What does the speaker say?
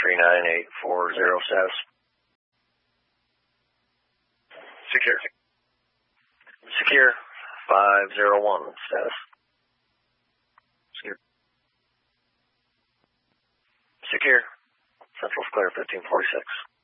39840 status. Secure. Secure 501 status. Secure. Secure. Central's clear 1546.